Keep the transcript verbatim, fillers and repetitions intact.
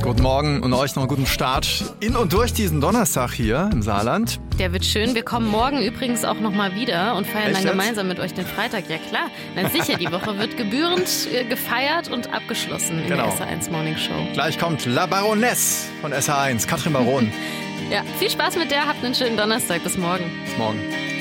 Guten Morgen und euch noch einen guten Start in und durch diesen Donnerstag hier im Saarland. Der wird schön. Wir kommen morgen übrigens auch nochmal wieder und feiern Echt dann jetzt? gemeinsam mit euch den Freitag. Ja klar, na sicher, die Woche wird gebührend äh, gefeiert und abgeschlossen in Genau. der S R eins Morning Show. Gleich kommt La Baroness von S R eins, Katrin Baron. Ja, viel Spaß mit der, habt einen schönen Donnerstag. Bis morgen. Bis morgen.